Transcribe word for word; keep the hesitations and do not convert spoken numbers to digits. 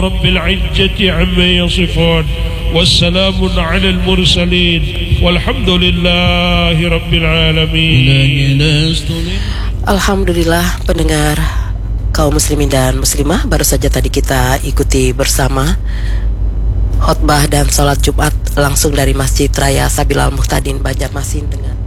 رب العزة عما يصفون والسلام على المرسلين والحمد لله رب العالمين. Alhamdulillah pendengar kaum muslimin dan muslimah, baru saja tadi kita ikuti bersama khotbah dan sholat Jumat langsung dari Masjid Raya Sabilal Muhtadin Banjarmasin dengan